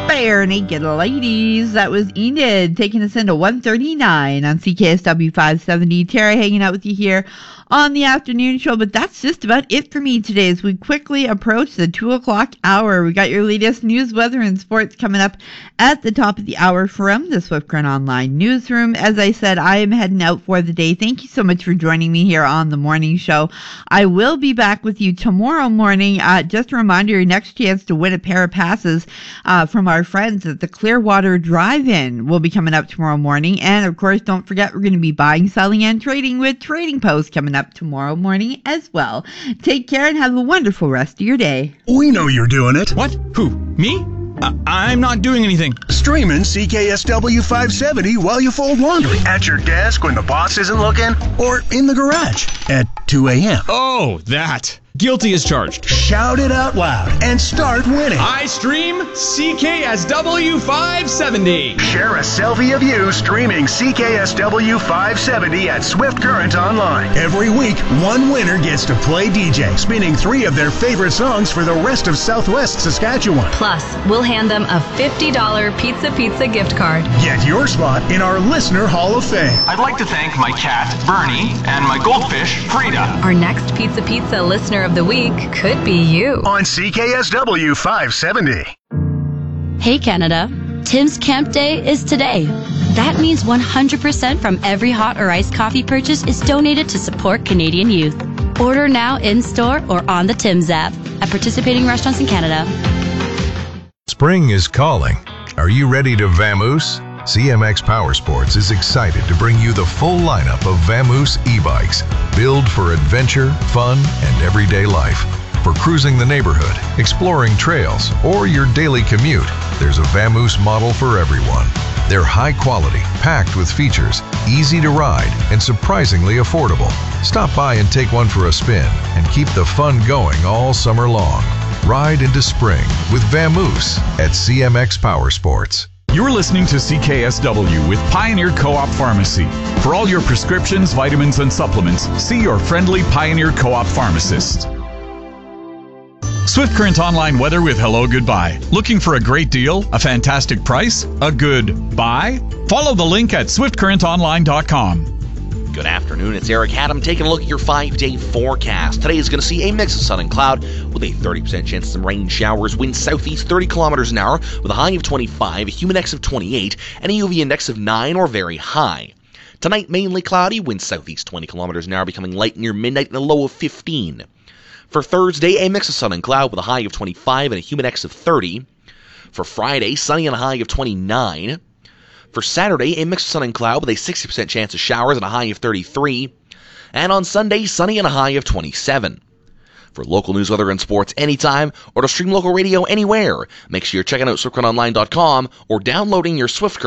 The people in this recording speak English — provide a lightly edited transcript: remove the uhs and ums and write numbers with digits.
Bare Naked Ladies. That was Enid taking us into 139 on CKSW 570. Tara hanging out with you here on the afternoon show, but that's just about it for me today as we quickly approach the 2 o'clock hour. We got your latest news, weather, and sports coming up at the top of the hour from the Swift Current Online newsroom. As I said, I am heading out for the day. Thank you so much for joining me here on the morning show. I will be back with you tomorrow morning. Just a reminder, your next chance to win a pair of passes from our friends at the Clearwater Drive-In will be coming up tomorrow morning. And of course, don't forget, we're going to be buying, selling, and trading with Trading Post coming up tomorrow morning as well. Take care and have a wonderful rest of your day. We know you're doing it. What? Who? Me? I'm not doing anything. Streaming CKSW 570 while you fold laundry. At your desk when the boss isn't looking. Or in the garage at 2 a.m. Oh, that. Guilty as charged. Shout it out loud and start winning. I stream CKSW 570. Share a selfie of you streaming CKSW 570 at Swift Current Online. Every week, one winner gets to play DJ, spinning 3 of their favorite songs for the rest of Southwest Saskatchewan. Plus, we'll hand them a $50 Pizza gift card. Get your spot in our Listener Hall of Fame. I'd like to thank my cat, Bernie, and my goldfish, Frida. Our next Pizza Listener of the Week could be you. On CKSW 570. Hey Canada, Tim's Camp Day is today. That means 100% from every hot or iced coffee purchase is donated to support Canadian youth. Order now in-store or on the Tim's app at participating restaurants in Canada. Spring is calling. Are you ready to vamoose? CMX Powersports is excited to bring you the full lineup of Vamoose e-bikes, built for adventure, fun, and everyday life. For cruising the neighborhood, exploring trails, or your daily commute, there's a Vamoose model for everyone. They're high quality, packed with features, easy to ride, and surprisingly affordable. Stop by and take one for a spin and keep the fun going all summer long. Ride into spring with Vamoose at CMX Powersports. You're listening to CKSW with Pioneer Co-op Pharmacy. For all your prescriptions, vitamins, and supplements, see your friendly Pioneer Co-op pharmacist. Swift Current Online weather with Hello Goodbye. Looking for a great deal, a fantastic price, a good buy? Follow the link at swiftcurrentonline.com. Good afternoon, it's Eric Haddam taking a look at your 5-day forecast. Today is going to see a mix of sun and cloud with a 30% chance of some rain showers, winds southeast 30 kilometers an hour with a high of 25, a humid index of 28, and a UV index of 9 or very high. Tonight, mainly cloudy, winds southeast 20 kilometers an hour becoming light near midnight and a low of 15. For Thursday, a mix of sun and cloud with a high of 25 and a humid index of 30. For Friday, sunny and a high of 29. For Saturday, a mix of sun and cloud with a 60% chance of showers and a high of 33. And on Sunday, sunny and a high of 27. For local news, weather, and sports anytime, or to stream local radio anywhere, make sure you're checking out SwiftCurrentOnline.com or downloading your Swift